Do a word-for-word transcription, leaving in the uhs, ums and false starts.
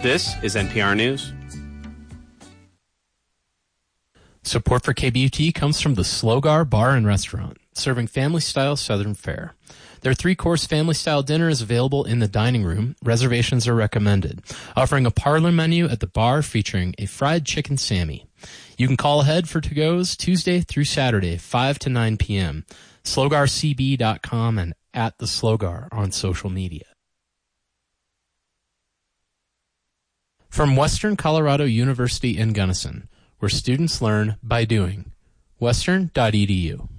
This is N P R News. Support for K B U T comes from the Slogar Bar and Restaurant, serving family-style Southern fare. Their three-course family-style dinner is available in the dining room. Reservations are recommended, offering a parlor menu at the bar featuring a fried chicken Sammy. You can call ahead for to-goes Tuesday through Saturday, five to nine p.m. slogar c b dot com and at the Slogar on social media. From Western Colorado University in Gunnison, where students learn by doing. western dot e d u